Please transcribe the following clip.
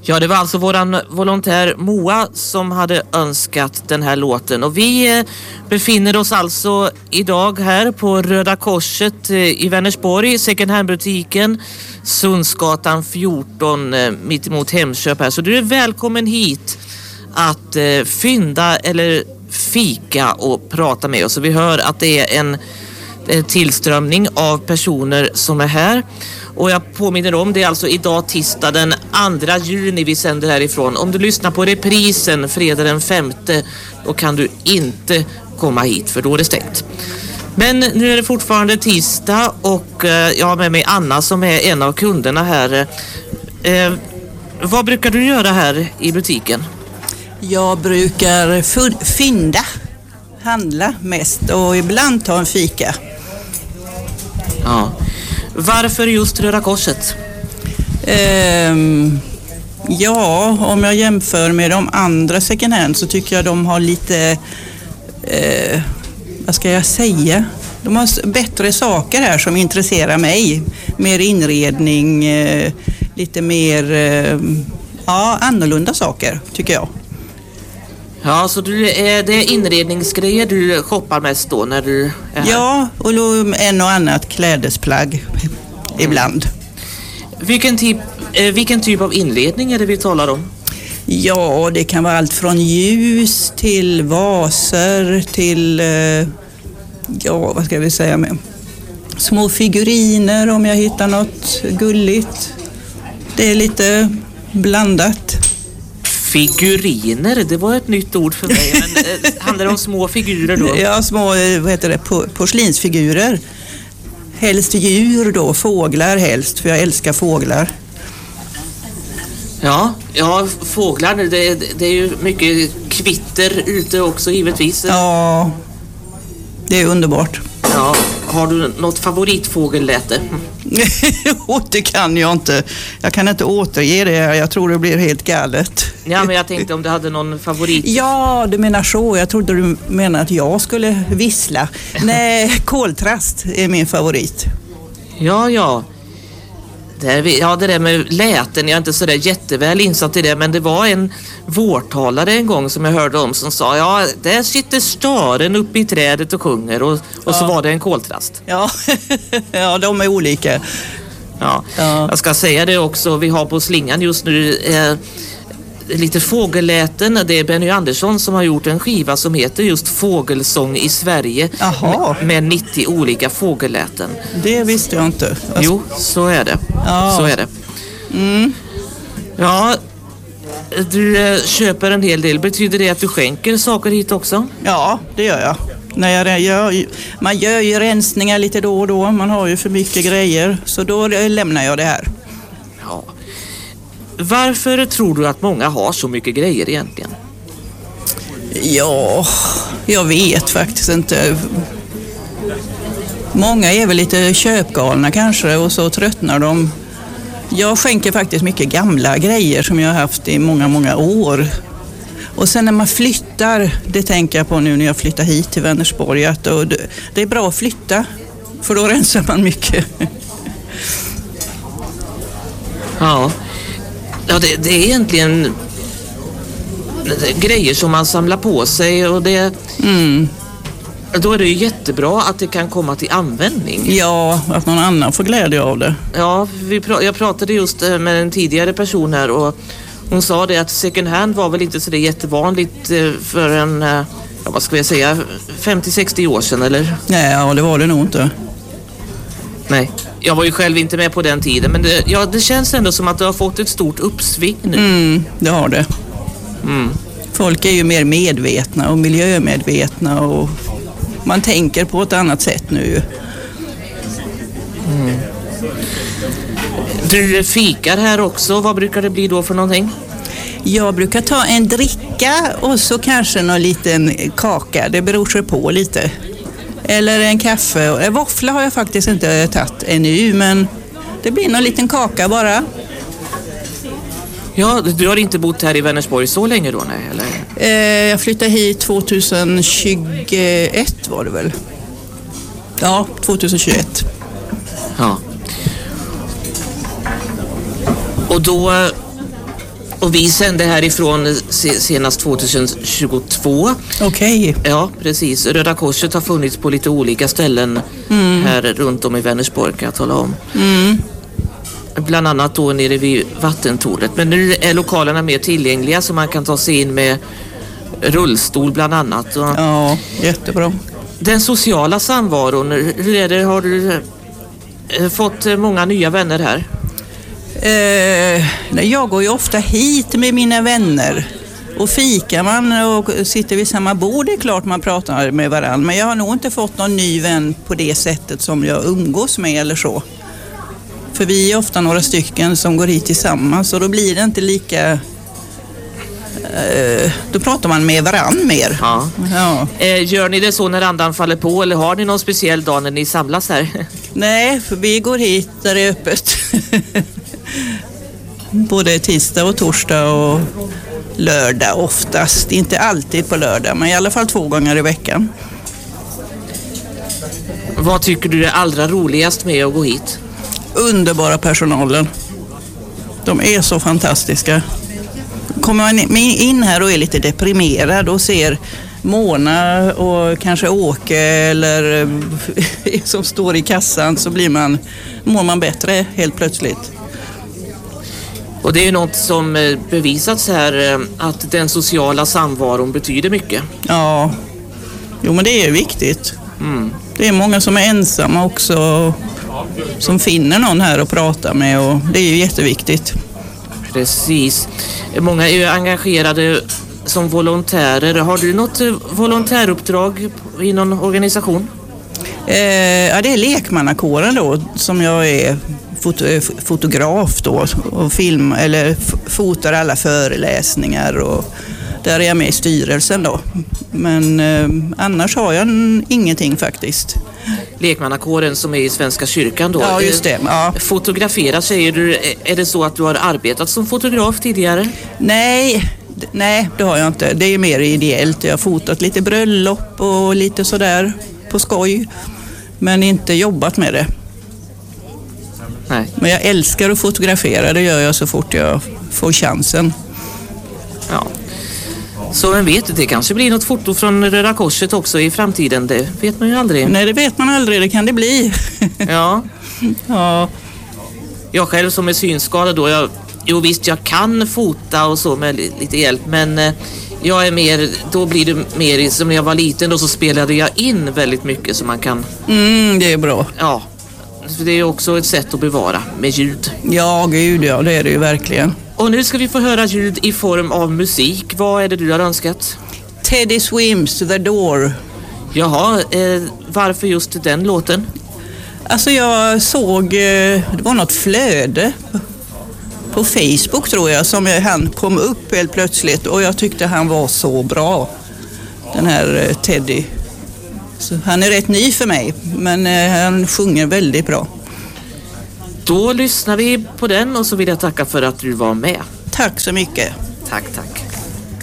Ja, det var alltså våran volontär Moa som hade önskat den här låten. Och vi befinner oss alltså idag här på Röda Korset i Vänersborg, second hand-butiken, Sundsgatan 14, mitt emot Hemköp här. Så du är välkommen hit att fynda eller fika och prata med oss. Och vi hör att det är en tillströmning av personer som är här. Och jag påminner om, det är alltså idag tisdag den 2 juni vi sänder härifrån. Om du lyssnar på reprisen fredag den 5:e, då kan du inte komma hit för då är det stängt. Men nu är det fortfarande tisdag och jag har med mig Anna som är en av kunderna här. Vad brukar du göra här i butiken? Jag brukar fynda, handla mest och ibland ta en fika. Ja. Varför just Röda Korset? Ja, om jag jämför med de andra second hand så tycker jag de har lite, vad ska jag säga? De har bättre saker här som intresserar mig. Mer inredning, lite mer annorlunda saker tycker jag. Ja, så det är inredningsgrejer du shoppar mest då när du är här? Ja, och en och annat klädesplagg ibland. Vilken typ av inredning är det vi talar om? Ja, det kan vara allt från ljus till vaser till, vad ska vi säga med? Små figuriner om jag hittar något gulligt. Det är lite blandat. Figuriner, det var ett nytt ord för mig. Men handlar det om små figurer då? Ja, små, porslinsfigurer. Helst djur då, fåglar helst, för jag älskar fåglar. Ja, fåglar, det är ju mycket kvitter ute också givetvis. Ja, det är underbart. Ja, har du något favoritfågelläte? Det kan jag inte. Jag kan inte återge det här. Jag tror det blir helt galet. Ja, men jag tänkte om du hade någon favorit. Ja, du menar så. Jag trodde du menade att jag skulle vissla. Nej, koltrast är min favorit. Ja. Det där med läten, jag är inte så där jätteväl insatt i det, men det var en vårtalare en gång som jag hörde om som sa, ja, där sitter staren uppe i trädet och sjunger och så var det en koltrast. Ja, ja, de är olika. Ja, jag ska säga det också, vi har på slingan just nu lite fågelläten. Det är Benny Andersson som har gjort en skiva som heter just Fågelsång i Sverige. Med 90 olika fågelläten. Det visste jag inte. Jo, så är det. Ja. Så är det. Mm. Ja, du köper en hel del. Betyder det att du skänker saker hit också? Ja, det gör jag. Man gör ju rensningar lite då och då. Man har ju för mycket grejer. Så då lämnar jag det här. Ja. Varför tror du att många har så mycket grejer egentligen? Ja, jag vet faktiskt inte. Många är väl lite köpgalna kanske och så tröttnar de. Jag skänker faktiskt mycket gamla grejer som jag har haft i många, många år. Och sen när man flyttar, det tänker jag på nu när jag flyttar hit till Vänersborg, att det är bra att flytta för då rensar man mycket. Ja, det är egentligen grejer som man samlar på sig och det... Då är det ju jättebra att det kan komma till användning. Ja, att någon annan får glädje av det. Ja, jag pratade just med en tidigare person här och hon sa det att second hand var väl inte så det jättevanligt för en, vad ska jag säga, 50-60 år sedan, eller? Nej, ja, det var det nog inte. Nej, jag var ju själv inte med på den tiden, men det känns ändå som att det har fått ett stort uppsving nu. Det har det. Folk är ju mer medvetna och miljömedvetna och man tänker på ett annat sätt nu. Du fikar här också. Vad brukar det bli då för någonting? Jag brukar ta en dricka och så kanske någon liten kaka. Det beror sig på lite. Eller en kaffe. Våffla har jag faktiskt inte tagit ännu, men det blir någon liten kaka bara. Ja, du har inte bott här i Vänersborg så länge då, nej? Eller? Jag flyttade hit 2021 var det väl? Ja, 2021. Och vi sände härifrån senast 2022. Okej. Ja, precis. Röda Korset har funnits på lite olika ställen här runt om i Vänersborg, kan jag tala om. Bland annat då nere vid vattentornet. Men nu är lokalerna mer tillgängliga så man kan ta sig in med rullstol bland annat. Ja, jättebra. Den sociala samvaron, hur är det? Har du fått många nya vänner här? Jag går ju ofta hit med mina vänner. Och fikar man och sitter vid samma bord, det är klart man pratar med varandra. Men jag har nog inte fått någon ny vän på det sättet som jag umgås med eller så. För vi är ofta några stycken som går hit tillsammans och då blir det inte lika... Då pratar man med varann mer. Ja. Ja. Gör ni det så när andan faller på eller har ni någon speciell dag när ni samlas här? Nej, för vi går hit där det är öppet. Både tisdag och torsdag och lördag oftast. Inte alltid på lördag, men i alla fall 2 gånger i veckan. Vad tycker du är allra roligast med att gå hit? Underbara personalen. De är så fantastiska. Kommer man in här och är lite deprimerad och ser Mona och kanske Åke eller som står i kassan så mår man bättre helt plötsligt. Och det är något som bevisats här att den sociala samvaron betyder mycket. Ja, jo men det är viktigt. Det är många som är ensamma också som finner någon här att prata med och det är ju jätteviktigt. Precis. Många är ju engagerade som volontärer. Har du något volontäruppdrag i någon organisation? Ja, det är lekmannakåren då som jag är fotograf då och fotar alla föreläsningar och där är jag med i styrelsen då. Men annars har jag ingenting faktiskt. Lekmannakåren som är i Svenska kyrkan då? Ja, just det. Ja. Fotografera säger du. Är det så att du har arbetat som fotograf tidigare? Nej, det har jag inte. Det är mer ideellt. Jag har fotat lite bröllop och lite sådär på skoj. Men inte jobbat med det. Nej. Men jag älskar att fotografera. Det gör jag så fort jag får chansen. Ja. Så vem vet, det kanske blir något foto från Röda Korset också i framtiden. Det vet man ju aldrig. Nej, det vet man aldrig. Det kan det bli. Ja. Ja. Jag själv som är synskadad då, visst jag kan fota och så med lite hjälp, men jag är mer, då blir det mer som när jag var liten då så spelade jag in väldigt mycket så man kan... Det är bra. Ja, för det är också ett sätt att bevara med ljud. Ja, gud ja, det är det ju verkligen. Och nu ska vi få höra ljud i form av musik. Vad är det du har önskat? Teddy Swims, The Door. Jaha, varför just den låten? Alltså jag såg, det var något flöde på Facebook tror jag som han kom upp helt plötsligt och jag tyckte han var så bra, den här Teddy. Så han är rätt ny för mig men han sjunger väldigt bra. Då lyssnar vi på den och så vill jag tacka för att du var med. Tack så mycket. Tack.